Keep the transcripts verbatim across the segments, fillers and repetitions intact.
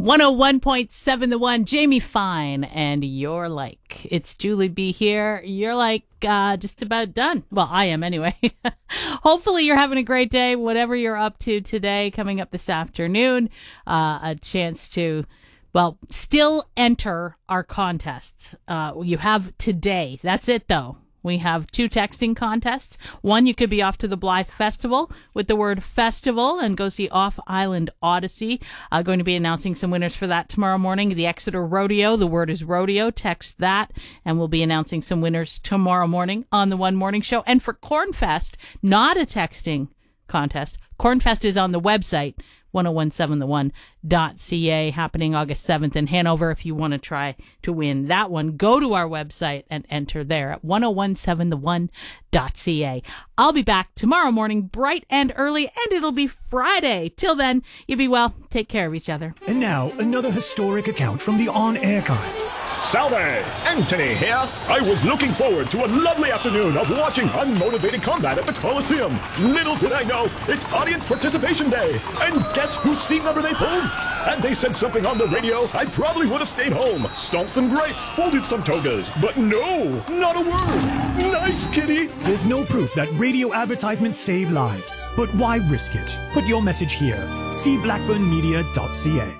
one oh one point seven The One, Jamie Fine, and You're Like. It's Julie B here. You're like uh, just about done. Well, I am anyway. Hopefully you're having a great day, whatever you're up to today. Coming up this afternoon, uh, a chance to, well, still enter our contests. Uh, you have today. That's it, though. We have two texting contests. One, you could be off to the Blythe Festival with the word festival and go see Off Island Odyssey. Uh, going to be announcing some winners for that tomorrow morning. The Exeter Rodeo, the word is rodeo. Text that, and we'll be announcing some winners tomorrow morning on the One Morning Show. And for Cornfest, not a texting contest. Cornfest is on the website, ten seventeen the one dot c a, happening August seventh in Hanover. If you want to try to win that one, go to our website and enter there at ten seventeen the one dot c a. I'll be back tomorrow morning, bright and early, and it'll be Friday. Till then, you be well. Take care of each other. And now, another historic account from the On Archives. Salve! Anthony here. I was looking forward to a lovely afternoon of watching unmotivated combat at the Coliseum. Little did I know, it's Audience Participation Day. And guess whose seat number they pulled? Had they said something on the radio, I probably would have stayed home, stomped some grapes, folded some togas. But no, not a word. Nice, kitty. There's no proof that radio advertisements save lives. But why risk it? Put your message here. See blackburn media dot c a.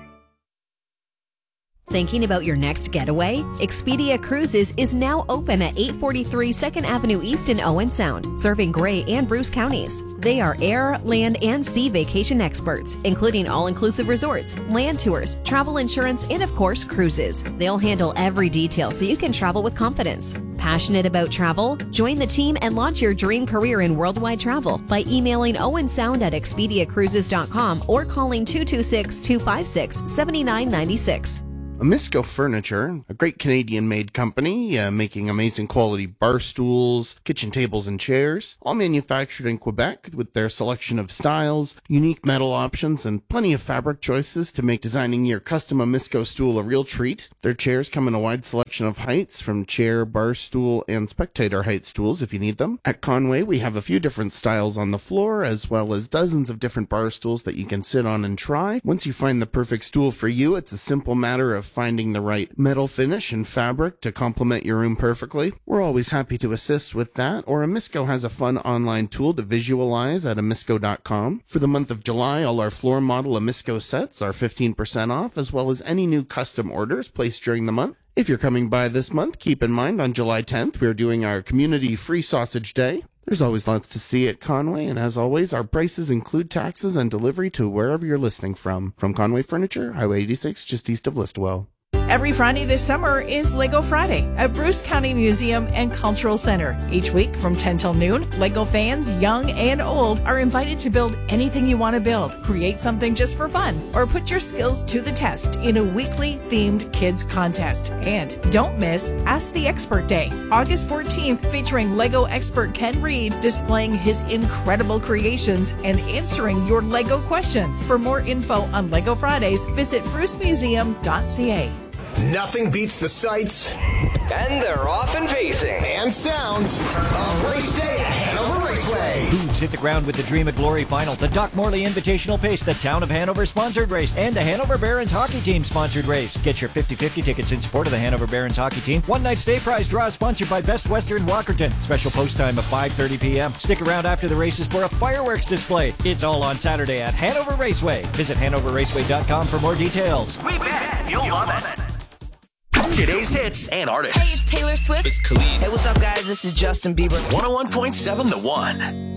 Thinking about your next getaway? Expedia Cruises is now open at eight forty-three second Avenue East in Owen Sound, serving Grey and Bruce counties. They are air, land, and sea vacation experts, including all-inclusive resorts, land tours, travel insurance, and of course, cruises. They'll handle every detail so you can travel with confidence. Passionate about travel? Join the team and launch your dream career in worldwide travel by emailing owensound at expedia cruises dot com or calling two two six, two five six, seven nine nine six. Amisco Furniture, a great Canadian-made company, uh, making amazing quality bar stools, kitchen tables, and chairs, all manufactured in Quebec with their selection of styles, unique metal options, and plenty of fabric choices to make designing your custom Amisco stool a real treat. Their chairs come in a wide selection of heights, from chair, bar stool, and spectator height stools if you need them. At Conway, we have a few different styles on the floor, as well as dozens of different bar stools that you can sit on and try. Once you find the perfect stool for you, it's a simple matter of finding the right metal finish and fabric to complement your room perfectly. We're always happy to assist with that, or Amisco has a fun online tool to visualize at amisco dot com. For the month of July, all our floor model Amisco sets are fifteen percent off, as well as any new custom orders placed during the month. If you're coming by this month, keep in mind on July tenth, we're doing our Community Free Sausage Day. There's always lots to see at Conway, and as always, our prices include taxes and delivery to wherever you're listening from. From Conway Furniture, Highway eighty-six, just east of Listowel. Every Friday this summer is Lego Friday at Bruce County Museum and Cultural Center. Each week from ten till noon, Lego fans, young and old, are invited to build anything you want to build, create something just for fun, or put your skills to the test in a weekly themed kids contest. And don't miss Ask the Expert Day, August fourteenth, featuring Lego expert Ken Reed displaying his incredible creations and answering your Lego questions. For more info on Lego Fridays, visit bruce museum dot c a. Nothing beats the sights. And they're off and pacing. And sounds of race day at Hanover Raceway. Hooves hit the ground with the Dream of Glory final, the Doc Morley Invitational Pace, the Town of Hanover sponsored race, and the Hanover Barons hockey team sponsored race. Get your fifty-fifty tickets in support of the Hanover Barons hockey team. One night stay prize draw sponsored by Best Western Walkerton. Special post time of five thirty p.m. Stick around after the races for a fireworks display. It's all on Saturday at Hanover Raceway. Visit hanover raceway dot com for more details. We bet you'll love it. Today's hits and artists. Hey, it's Taylor Swift. It's Khalid. Hey, what's up, guys? This is Justin Bieber. one oh one point seven The One.